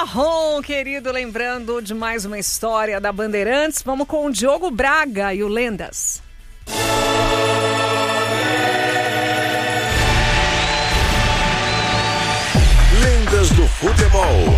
Marrom, querido, lembrando de mais uma história da Bandeirantes. Vamos com o Diogo Braga e o Lendas. Lendas do futebol.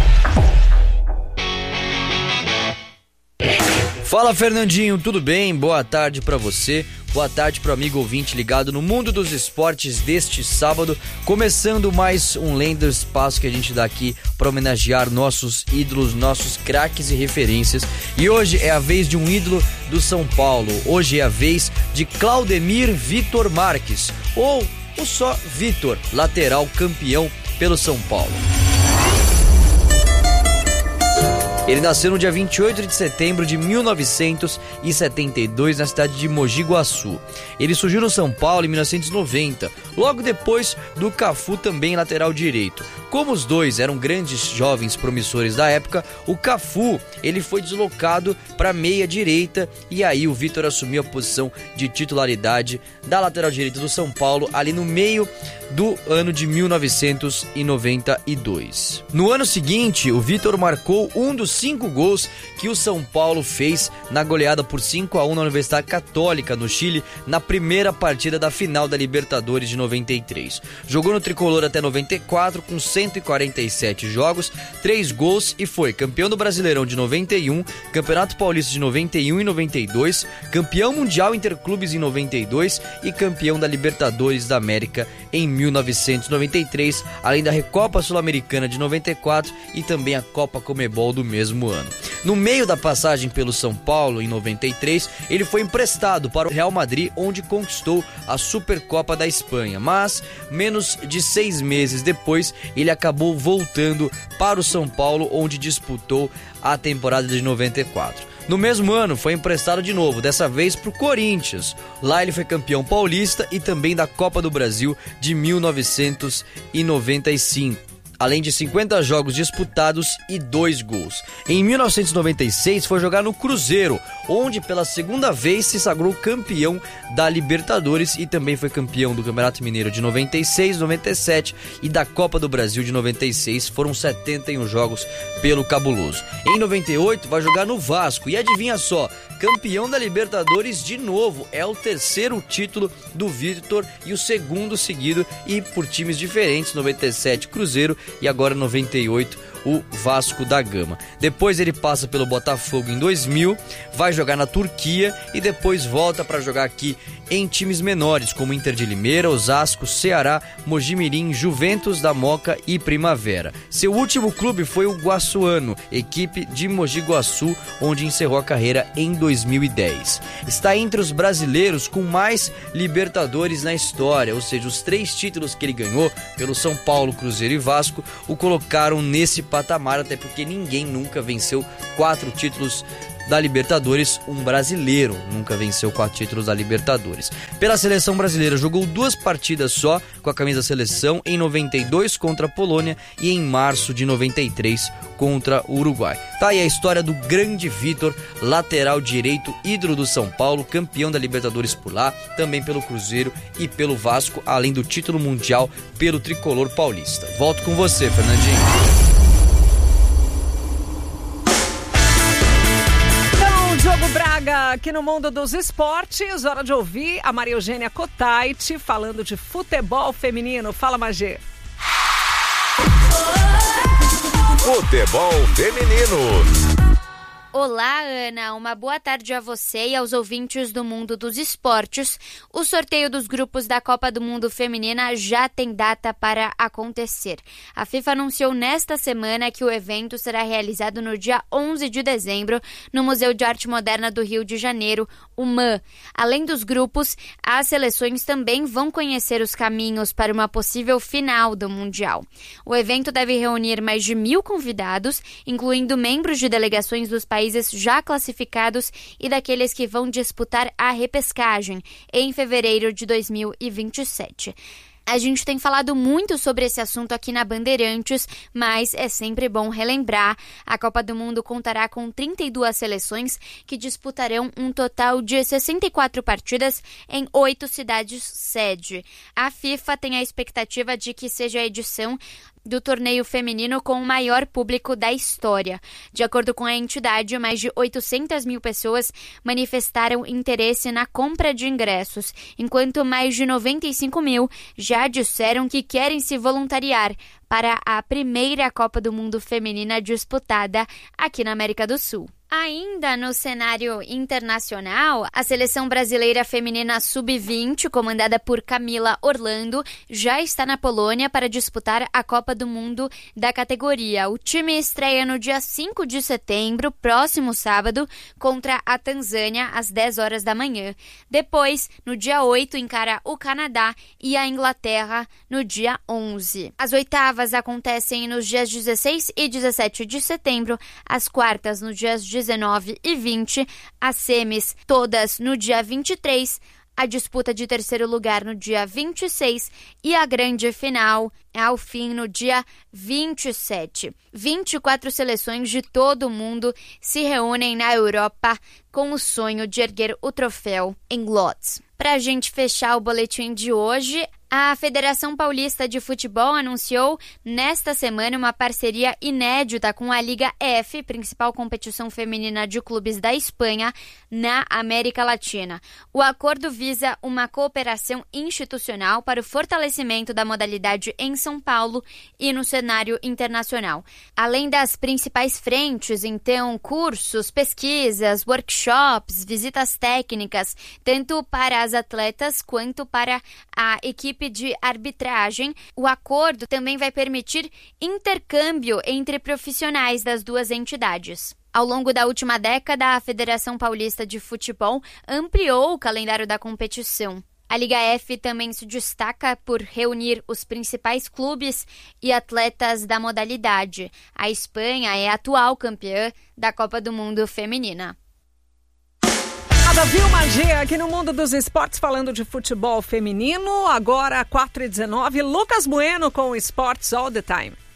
Fala, Fernandinho, tudo bem? Boa tarde pra você, boa tarde pro amigo ouvinte ligado no mundo dos esportes deste sábado, começando mais um Lenda, espaço que a gente dá aqui para homenagear nossos ídolos, nossos craques e referências. E hoje é a vez de um ídolo do São Paulo, hoje é a vez de Claudemir Vitor Marques, ou só Vitor, lateral campeão pelo São Paulo. Ele nasceu no dia 28 de setembro de 1972 na cidade de Mogi Guaçu. Ele surgiu no São Paulo em 1990, logo depois do Cafu, também lateral direito. Como os dois eram grandes jovens promissores da época, o Cafu ele foi deslocado para meia direita e aí o Vitor assumiu a posição de titularidade da lateral direita do São Paulo ali no meio do ano de 1992. No ano seguinte, o Vitor marcou um dos 5 gols que o São Paulo fez na goleada por 5-1 na Universidade Católica no Chile, na primeira partida da final da Libertadores de 93. Jogou no tricolor até 94 com 147 jogos, 3 gols e foi campeão do Brasileirão de 91, Campeonato Paulista de 91 e 92, campeão mundial interclubes em 92 e campeão da Libertadores da América em 1993, além da Recopa Sul-Americana de 94 e também a Copa Comebol do mesmo ano. No meio da passagem pelo São Paulo, em 93, ele foi emprestado para o Real Madrid, onde conquistou a Supercopa da Espanha, mas menos de 6 meses depois, ele acabou voltando para o São Paulo, onde disputou a temporada de 94. No mesmo ano, foi emprestado de novo, dessa vez para o Corinthians. Lá ele foi campeão paulista e também da Copa do Brasil de 1995. Além de 50 jogos disputados e 2 gols. Em 1996 foi jogar no Cruzeiro, onde pela segunda vez se sagrou campeão da Libertadores e também foi campeão do Campeonato Mineiro de 96, 97 e da Copa do Brasil de 96. Foram 71 jogos pelo Cabuloso. Em 98 vai jogar no Vasco e adivinha só, campeão da Libertadores de novo. É o 3º título do Vitor e o 2º seguido e por times diferentes, 97 Cruzeiro e agora 98 o Vasco da Gama. Depois ele passa pelo Botafogo em 2000, vai jogar na Turquia e depois volta para jogar aqui em times menores como Inter de Limeira, Osasco, Ceará, Mogi Mirim, Juventus da Moca e Primavera. Seu último clube foi o Guaçuano, equipe de Mogi Guaçu, onde encerrou a carreira em 2010. Está entre os brasileiros com mais Libertadores na história, ou seja, os 3 títulos que ele ganhou pelo São Paulo, Cruzeiro e Vasco o colocaram nesse patamar, até porque ninguém nunca venceu 4 títulos da Libertadores, um brasileiro nunca venceu 4 títulos da Libertadores. Pela seleção brasileira jogou 2 partidas só com a camisa da seleção, em 92 contra a Polônia e em março de 93 contra o Uruguai. Tá aí a história do grande Vitor, lateral direito, ídolo do São Paulo, campeão da Libertadores por lá, também pelo Cruzeiro e pelo Vasco, além do título mundial pelo tricolor paulista. Volto com você, Fernandinho. Diogo Braga, aqui no Mundo dos Esportes, hora de ouvir a Maria Eugênia Cotaiti falando de futebol feminino. Fala, Magê. Futebol feminino. Olá, Ana. Uma boa tarde a você e aos ouvintes do Mundo dos Esportes. O sorteio dos grupos da Copa do Mundo Feminina já tem data para acontecer. A FIFA anunciou nesta semana que o evento será realizado no dia 11 de dezembro no Museu de Arte Moderna do Rio de Janeiro, o MAN. Além dos grupos, as seleções também vão conhecer os caminhos para uma possível final do Mundial. O evento deve reunir mais de 1.000 convidados, incluindo membros de delegações dos países já classificados e daqueles que vão disputar a repescagem em fevereiro de 2027. A gente tem falado muito sobre esse assunto aqui na Bandeirantes, mas é sempre bom relembrar. A Copa do Mundo contará com 32 seleções que disputarão um total de 64 partidas em 8 cidades sede. A FIFA tem a expectativa de que seja a edição do torneio feminino com o maior público da história. De acordo com a entidade, mais de 800 mil pessoas manifestaram interesse na compra de ingressos, enquanto mais de 95 mil já disseram que querem se voluntariar para a primeira Copa do Mundo Feminina disputada aqui na América do Sul. Ainda no cenário internacional, a seleção brasileira feminina sub-20, comandada por Camila Orlando, já está na Polônia para disputar a Copa do Mundo da categoria. O time estreia no dia 5 de setembro, próximo sábado, contra a Tanzânia, às 10 horas da manhã. Depois, no dia 8, encara o Canadá e a Inglaterra no dia 11. As oitavas acontecem nos dias 16 e 17 de setembro, as quartas nos dias 19 e 20, as semis todas no dia 23, a disputa de terceiro lugar no dia 26 e a grande final ao fim no dia 27. 24 seleções de todo o mundo se reúnem na Europa com o sonho de erguer o troféu em Lodz. Para a gente fechar o boletim de hoje, a Federação Paulista de Futebol anunciou nesta semana uma parceria inédita com a Liga F, principal competição feminina de clubes da Espanha na América Latina. O acordo visa uma cooperação institucional para o fortalecimento da modalidade em São Paulo e no cenário internacional. Além das principais frentes, então, cursos, pesquisas, workshops, visitas técnicas, tanto para as atletas quanto para a equipe de arbitragem, o acordo também vai permitir intercâmbio entre profissionais das duas entidades. Ao longo da última década, a Federação Paulista de Futebol ampliou o calendário da competição. A Liga F também se destaca por reunir os principais clubes e atletas da modalidade. A Espanha é a atual campeã da Copa do Mundo Feminina. Vilma G aqui no Mundo dos Esportes falando de futebol feminino. Agora 4h19, Lucas Bueno com Sports All the Time.